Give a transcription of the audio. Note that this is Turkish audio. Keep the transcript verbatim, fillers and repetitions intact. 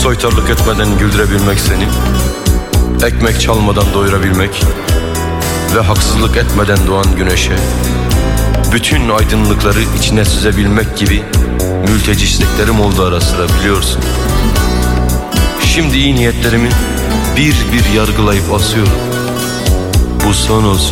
soytarlık etmeden güldürebilmek seni, ekmek çalmadan doyurabilmek ve haksızlık etmeden doğan güneşe bütün aydınlıkları içine süzebilmek gibi mülteci isteklerim oldu ara sıra, biliyorsun. Şimdi iyi niyetlerimi bir bir yargılayıp asıyorum. Bu son olsun.